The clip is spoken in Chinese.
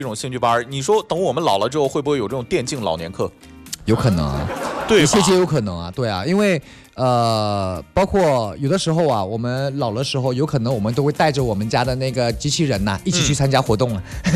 这种兴趣班，你说等我们老了之后，会不会有这种电竞老年课？ 有可能啊， 对吧， 一切皆有可能啊，对啊，因为包括有的时候啊，我们老的时候，有可能我们都会带着我们家的那个机器人呐、一起去参加活动啊。